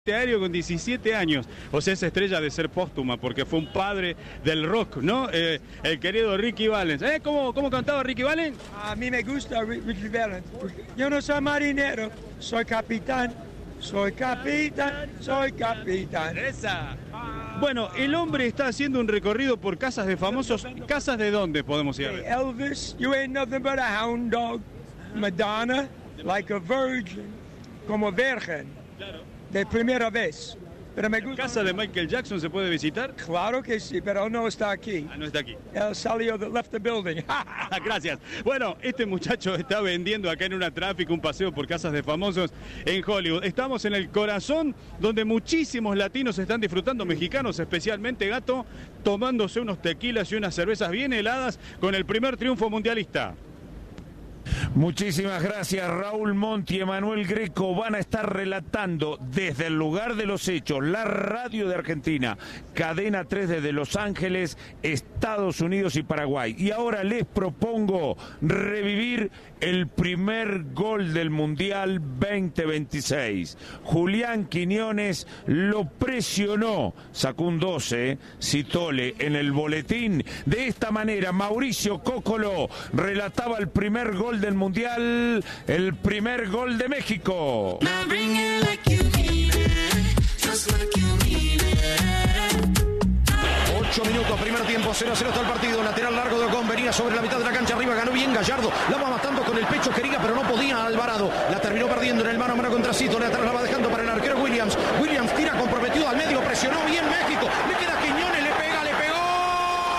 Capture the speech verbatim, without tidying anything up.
Aéreo con diecisiete años, o sea, esa estrella de ser póstuma, porque fue un padre del rock, ¿no? Eh, el querido Ricky Valens. ¿Eh? ¿Cómo, cómo cantaba Ricky Valens? A mí me gusta Ricky Valens. Yo no soy marinero, soy capitán, soy capitán, soy capitán. Esa. Bueno, el hombre está haciendo un recorrido por casas de famosos. ¿Casas de dónde podemos ir a ver? Elvis, you ain't nothing but a hound dog. Madonna, like a virgin, como virgen. Claro. De primera vez. Pero me gusta. ¿Casa de Michael Jackson se puede visitar? Claro que sí, pero no está aquí. Ah, no está aquí. Él salió, de, left the building. Gracias. Bueno, este muchacho está vendiendo acá en una tráfico un paseo por casas de famosos en Hollywood. Estamos en el corazón donde muchísimos latinos están disfrutando, mexicanos especialmente, Gato, tomándose unos tequilas y unas cervezas bien heladas con el primer triunfo mundialista. Muchísimas gracias. Raúl Monti y Emanuel Greco van a estar relatando desde el lugar de los hechos, la radio de Argentina, Cadena tres desde Los Ángeles, Estados Unidos y Paraguay. Y ahora les propongo revivir el primer gol del Mundial veinte veintiséis. Julián Quiñones lo presionó, sacó un doce, Citole en el boletín. De esta manera, Mauricio Cóccolo relataba el primer gol del Mundial, el primer gol de México. Ocho minutos, primer tiempo, cero a cero está el partido. Lateral largo de Ocon, venía sobre la mitad de la cancha arriba, ganó bien Gallardo, la va matando con el pecho quería, pero no podía Alvarado. La terminó perdiendo en el mano a mano contra Citole, atrás la va dejando para el arquero Williams. Williams tira comprometido al medio, presionó bien México, le queda Quiñones.